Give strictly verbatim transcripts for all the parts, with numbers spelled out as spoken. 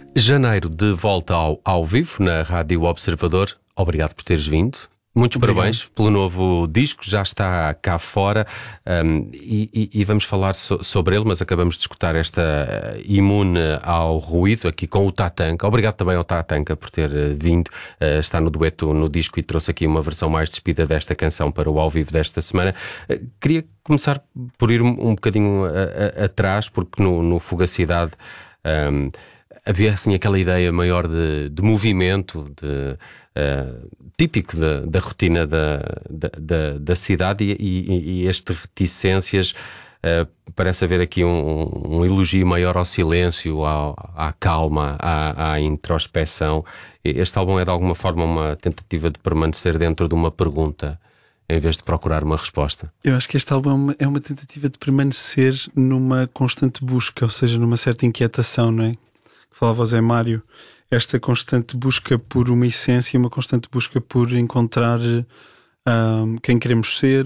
Janeiro de volta ao, ao vivo na Rádio Observador. Obrigado por teres vindo. Muitos Obrigado. Parabéns pelo novo disco, já está cá fora, um, e, e, e vamos falar so, sobre ele, mas acabamos de escutar esta uh, Imune ao Ruído aqui com o Tatanka. Obrigado também ao Tatanka por ter uh, vindo, uh, está no dueto no disco e trouxe aqui uma versão mais despida desta canção para o ao vivo desta semana. Uh, queria começar por ir um, um bocadinho a, a, atrás, porque no, no Fugacidade um, havia assim aquela ideia maior de, de movimento, de... Uh, típico da, da rotina da, da, da, da cidade, e, e, e este reticências uh, parece haver aqui um, um elogio maior ao silêncio, ao, à calma, à, à introspeção. Este álbum é de alguma forma uma tentativa de permanecer dentro de uma pergunta em vez de procurar uma resposta. Eu acho que este álbum é uma, é uma tentativa de permanecer numa constante busca, ou seja, numa certa inquietação, não é? Que falava o Zé Mário. Esta constante busca por uma essência, uma constante busca por encontrar um, quem queremos ser,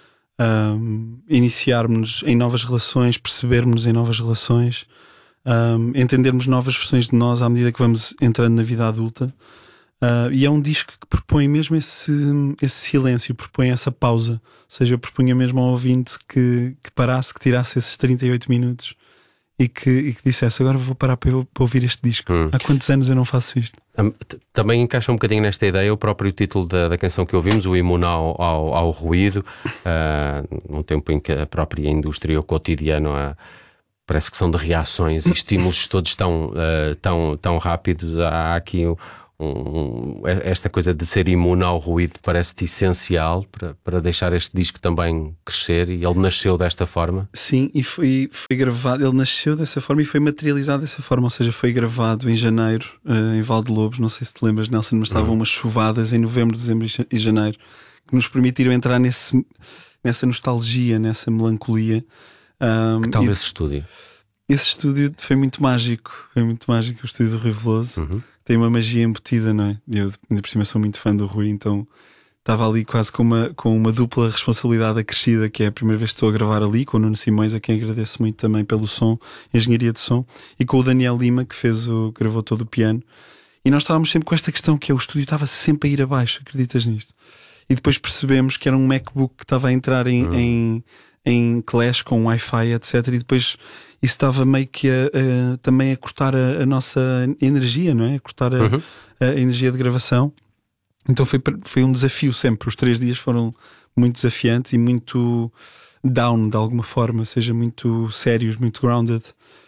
um, iniciarmos em novas relações, percebermos em novas relações, um, entendermos novas versões de nós à medida que vamos entrando na vida adulta. Uh, e é um disco que propõe mesmo esse, esse silêncio, propõe essa pausa. Ou seja, eu propunha mesmo ao ouvinte que, que parasse, que tirasse esses trinta e oito minutos e que, e que dissesse, agora vou parar para, para ouvir este disco. Hum. Há quantos anos eu não faço isto? Também encaixa um bocadinho nesta ideia o próprio título da, da canção que ouvimos, o Imune ao, ao, ao Ruído, uh, num tempo em que a própria indústria, o cotidiano, uh, parece que são de reações e estímulos todos tão, uh, tão, tão rápidos. Há aqui um, um, esta coisa de ser imune ao ruído parece-te essencial para, para deixar este disco também crescer, e ele nasceu desta forma. Sim, e foi, foi gravado, ele nasceu dessa forma e foi materializado dessa forma, ou seja, foi gravado em janeiro, uh, em Valdelobos, não sei se te lembras, Nelson, mas estavam uhum. umas chuvadas em novembro, dezembro e janeiro que nos permitiram entrar nesse, nessa nostalgia, nessa melancolia. Um, que tal e, esse estúdio? Esse estúdio foi muito mágico, foi muito mágico, o estúdio do Rui Veloso. Uhum. Tem uma magia embutida, não é? Eu, ainda por cima, sou muito fã do Rui, então estava ali quase com uma, com uma dupla responsabilidade acrescida, que é a primeira vez que estou a gravar ali, com o Nuno Simões, a quem agradeço muito também pelo som, engenharia de som, e com o Daniel Lima, que fez o, gravou todo o piano. E nós estávamos sempre com esta questão, que é, o estúdio estava sempre a ir abaixo, acreditas nisto? E depois percebemos que era um MacBook que estava a entrar em, uhum. em, em clash com Wi-Fi, etcétera. E depois isso estava meio que a, a, também a cortar a, a nossa energia, não é? A cortar a, uhum. a energia de gravação. Então foi, foi um desafio sempre. Os três dias foram muito desafiantes e muito down, de alguma forma, ou seja, muito sérios, muito grounded.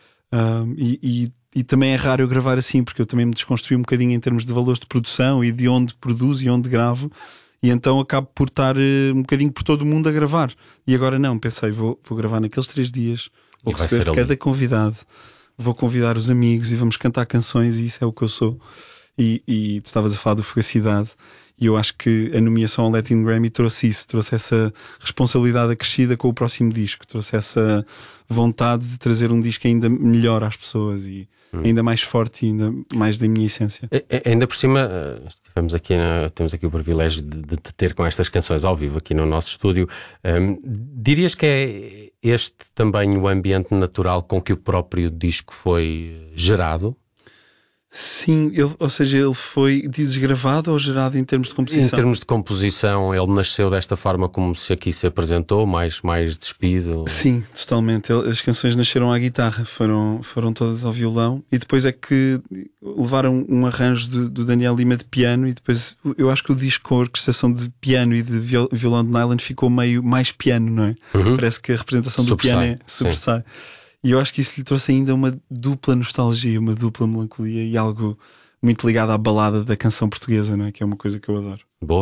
Um, e, e, e também é raro eu gravar assim, porque eu também me desconstruí um bocadinho em termos de valores de produção e de onde produzo e onde gravo. E então acabo por estar uh, um bocadinho por todo o mundo a gravar. E agora não, pensei, vou, vou gravar naqueles três dias, vou receber cada ali. convidado, vou convidar os amigos e vamos cantar canções, e isso é o que eu sou. E, e tu estavas a falar do Fugacidade, e eu acho que a nomeação ao Latin Grammy trouxe isso, trouxe essa responsabilidade acrescida com o próximo disco, trouxe essa vontade de trazer um disco ainda melhor às pessoas e hum. ainda mais forte e ainda mais da minha essência. E, ainda por cima, estivemos aqui na, temos aqui o privilégio de, de te ter com estas canções ao vivo aqui no nosso estúdio. Um, dirias que é este também o ambiente natural com que o próprio disco foi gerado? Sim, ele, ou seja, ele foi, dizes, gravado ou gerado em termos de composição? Em termos de composição, ele nasceu desta forma como se aqui se apresentou, mais, mais despido? Sim, totalmente. Ele, as canções nasceram à guitarra, foram, foram todas ao violão, e depois é que levaram um arranjo do, do Daniel Lima de piano, e depois eu acho que o disco com a orquestração de piano e de violão de nylon ficou meio mais piano, não é? Uhum. Parece que a representação do piano é sobressai. E eu acho que isso lhe trouxe ainda uma dupla nostalgia, uma dupla melancolia e algo muito ligado à balada da canção portuguesa, não é? Que é uma coisa que eu adoro. Boa.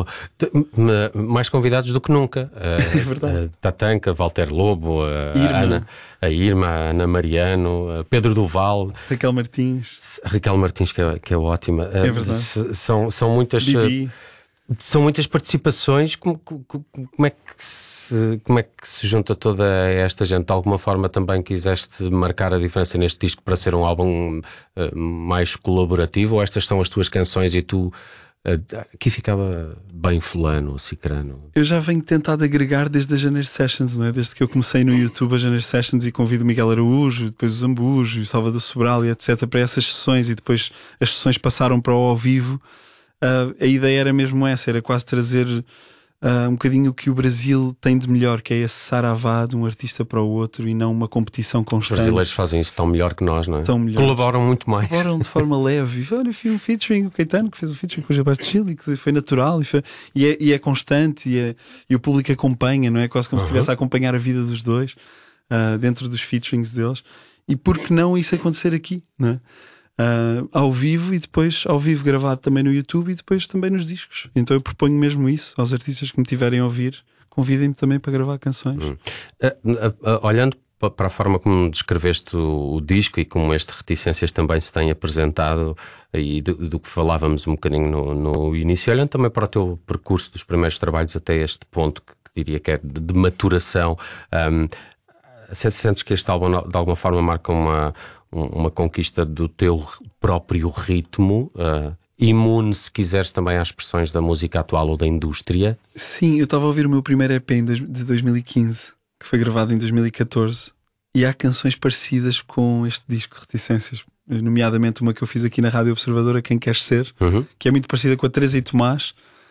Mais convidados do que nunca. É verdade. A Tatanka, Walter Lobo, a Irma. Ana, a Irma, a Ana Mariano, a Pedro Duval, Raquel Martins. A Raquel Martins, que é, que é ótima. É verdade. São, são muitas. Bibi. São muitas participações. Como, como, é que se, como é que se junta toda esta gente? De alguma forma também quiseste marcar a diferença neste disco para ser um álbum uh, mais colaborativo? Ou estas são as tuas canções e tu aqui ficava bem fulano ou cicrano. Eu já venho tentado agregar desde a Janeiro Sessions, não é? Desde que eu comecei no YouTube a Janeiro Sessions e convido o Miguel Araújo, depois o Zambujo, o Salvador Sobral e etcétera para essas sessões, e depois as sessões passaram para o ao vivo. Uh, a ideia era mesmo essa, era quase trazer uh, um bocadinho o que o Brasil tem de melhor, que é esse saravá de um artista para o outro e não uma competição constante. Os brasileiros fazem isso tão melhor que nós, não é? Tão melhor. Colaboram muito mais. Colaboram de forma leve. E olha, fiz um featuring, o Caetano que fez um featuring com o Gilberto Gil, e que foi natural e, foi, e, é, e é constante, e, é, e o público acompanha, não é? Quase como uhum. se estivesse a acompanhar a vida dos dois uh, dentro dos featurings deles. E por que não isso acontecer aqui, não é? Uh, ao vivo, e depois ao vivo gravado também no YouTube e depois também nos discos. Então eu proponho mesmo isso aos artistas que me tiverem a ouvir, convidem-me também para gravar canções. Hum. Uh, uh, uh, olhando para a forma como descreveste o, o disco e como este Reticências também se tem apresentado, e do, do que falávamos um bocadinho no, no início, olhando também para o teu percurso dos primeiros trabalhos até este ponto que, que diria que é de, de maturação, um, sentes que este álbum de alguma forma marca uma uma conquista do teu próprio ritmo, uh, imune, se quiseres, também às expressões da música atual ou da indústria? Sim, eu estava a ouvir o meu primeiro E P de dois mil e quinze, que foi gravado em dois mil e catorze, e há canções parecidas com este disco, Reticências, nomeadamente uma que eu fiz aqui na Rádio Observadora, Quem Queres Ser, uhum. que é muito parecida com a Teresa e Tomás,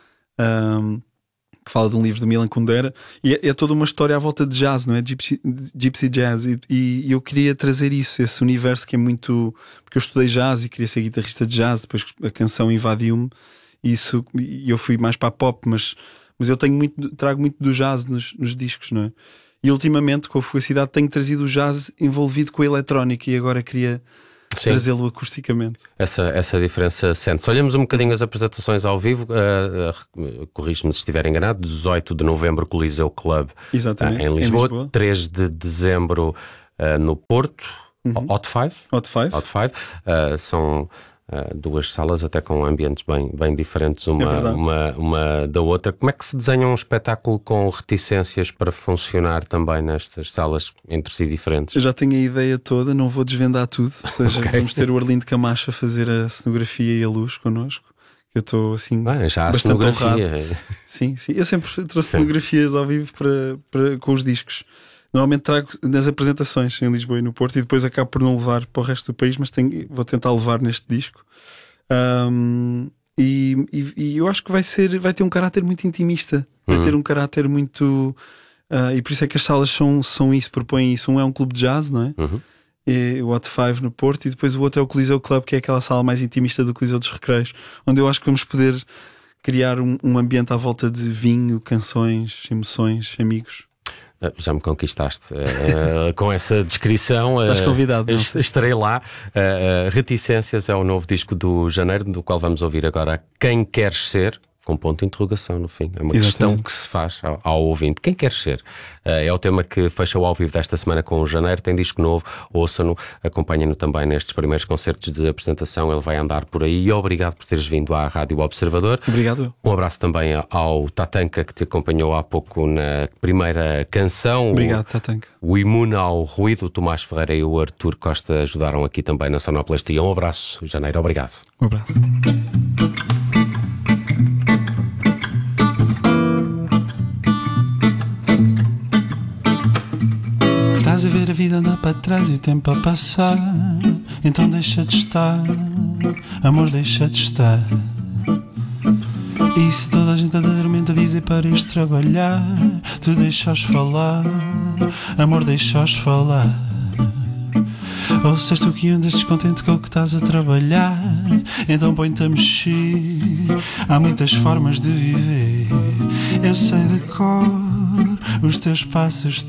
um, que fala de um livro do Milan Kundera, e é, é toda uma história à volta de jazz, não é? Gypsy, gypsy jazz, e, e eu queria trazer isso, esse universo que é muito... Porque eu estudei jazz e queria ser guitarrista de jazz, depois a canção invadiu-me, e isso, e eu fui mais para a pop, mas, mas eu tenho muito, trago muito do jazz nos, nos discos, não é? E ultimamente, com a Fugacidade, tenho trazido o jazz envolvido com a eletrónica, e agora queria... Sim. Trazê-lo acusticamente. Essa, essa diferença sente-se. Olhamos um bocadinho as apresentações ao vivo, uh, uh, corrijo-me se estiver enganado, dezoito de novembro Coliseu Club uh, em, Lisboa, em Lisboa, três de dezembro uh, no Porto, uhum. Hot Five. Hot Five. Hot Five. Uh, são uh, duas salas até com ambientes bem, bem diferentes uma, é uma, uma da outra. Como é que se desenha um espetáculo com reticências para funcionar também nestas salas entre si diferentes? Eu já tenho a ideia toda, não vou desvendar tudo. Ou seja, okay. Vamos ter o Arlindo Camacho a fazer a cenografia e a luz connosco. Eu estou assim ah, já bastante honrado. É. Sim, sim. Eu sempre trouxe sim. cenografias ao vivo para, para, com os discos. Normalmente trago nas apresentações em Lisboa e no Porto, e depois acabo por não levar para o resto do país, mas tenho, vou tentar levar neste disco. Um, e, e, e eu acho que vai ser, vai ter um caráter muito intimista, vai uhum. ter um caráter muito uh, e por isso é que as salas são, são isso, propõem isso. Um é um clube de jazz, não é? Uhum. E o Hot Five no Porto, e depois o outro é o Coliseu Club, que é aquela sala mais intimista do Coliseu dos Recreios, onde eu acho que vamos poder criar um, um ambiente à volta de vinho, canções, emoções, amigos. Já me conquistaste uh, com essa descrição. Estás convidado. Uh, estarei lá. Uh, Reticências é o novo disco do Janeiro, do qual vamos ouvir agora Quem Queres Ser, com ponto de interrogação no fim. É uma Exatamente. Questão que se faz ao, ao ouvinte. Quem quer ser? Uh, é o tema que fecha o ao vivo desta semana com o Janeiro. Tem disco novo, ouça-no, acompanha-no também nestes primeiros concertos de apresentação. Ele vai andar por aí. E obrigado por teres vindo à Rádio Observador. Obrigado. Um abraço também ao Tatanka, que te acompanhou há pouco na primeira canção. Obrigado, Tatanka. O Imune ao Ruído, o Tomás Ferreira e o Artur Costa ajudaram aqui também na sonoplastia. Um abraço, Janeiro. Obrigado. Um abraço. Estás a ver a vida andar para trás e o tempo a passar, então deixa de estar, amor, deixa de estar. E se toda a gente anda dormente a dizer para ires trabalhar, tu deixas falar, amor, deixas falar. Ou se és tu que andas descontente com o que estás a trabalhar, então põe-te a mexer, há muitas formas de viver. Eu sei de cor os teus passos